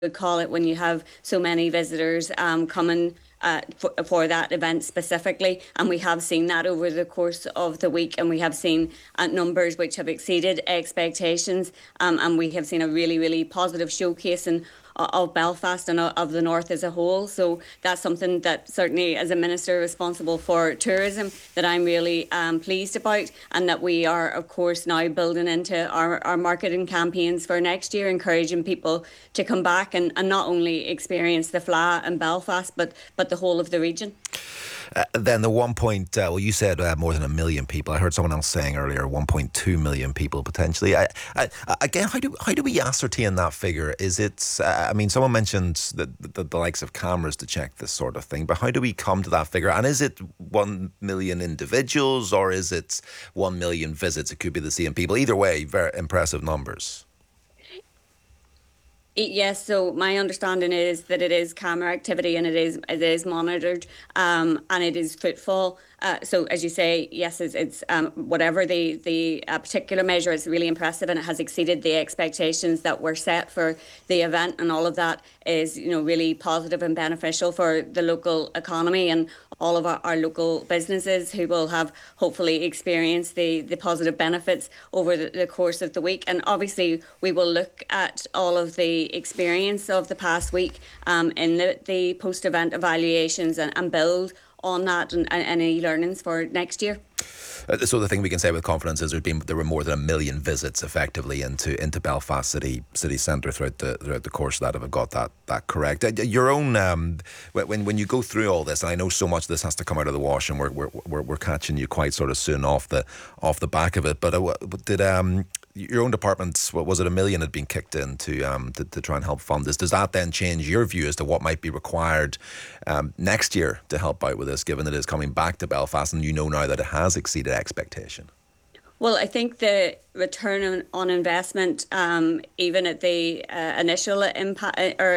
would call it, when you have so many visitors coming for that event specifically. And we have seen that over the course of the week, and we have seen numbers which have exceeded expectations. And we have seen a really, really positive showcase of Belfast and of the North as a whole. So that's something that certainly, as a minister responsible for tourism, that I'm really pleased about, and that we are, of course, now building into our marketing campaigns for next year, encouraging people to come back and not only experience the Fleadh and Belfast, but the whole of the region. Then the well, you said more than 1 million people. I heard someone else saying earlier 1.2 million people potentially. Again, how do we ascertain that figure? Is it? I mean, someone mentioned the likes of cameras to check this sort of thing, but how do we come to that figure? And is it 1 million individuals, or is it 1 million visits? It could be the same people. Either way, very impressive numbers. Yes, so my understanding is that it is camera activity, and it is monitored, and it is footfall. So as you say, yes, it's whatever the particular measure is really impressive, and it has exceeded the expectations that were set for the event, and all of that is really positive and beneficial for the local economy and all of our local businesses, who will have hopefully experienced the positive benefits over the course of the week. And obviously we will look at all of the experience of the past week in the post-event evaluations, and build on that and any learnings for next year. So the thing we can say with confidence is there were more than 1 million visits effectively into Belfast city centre throughout the course of that. If I've got that correct, your own when you go through all this, and I know so much of this has to come out of the wash, and we're catching you quite sort of soon off the back of it. But did your own department, what was it, 1 million had been kicked in to try and help fund this? Does that then change your view as to what might be required next year to help out with this, given that it is coming back to Belfast, and now that it has exceeded expectation? Well, I think the return on investment, even at the initial impact or